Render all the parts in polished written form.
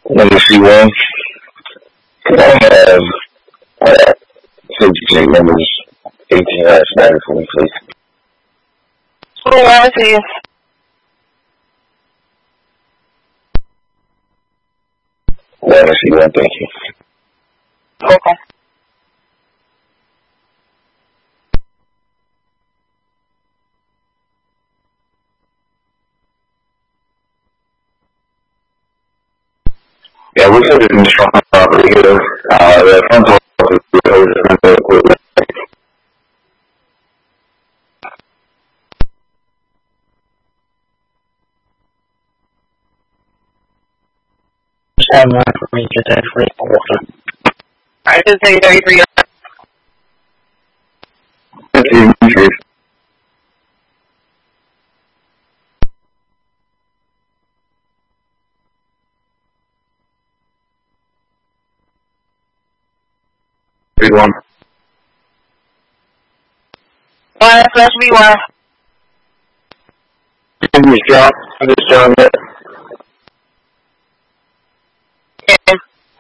Let me see one. Can I have page numbers 18-9 for me, please? Oh, I see. Let me see one, thank you. Okay. Yeah, we said it in the strong property here. The front office is equipment. Have one for me to that free quarter. I just say 33. One. Why, that's me, why? This job, that. Yeah.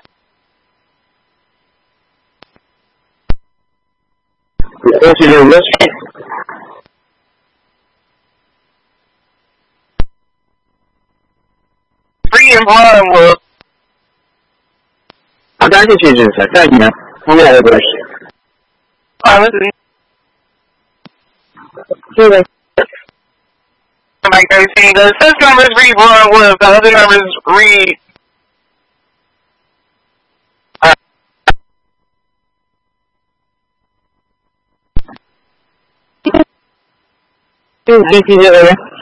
What's your list? Free and Broadwood. I got you, Jesus. Thank you. Yeah, that's Honestly. Like 13. The first numbers read Broadwood, the other numbers read. Thank you.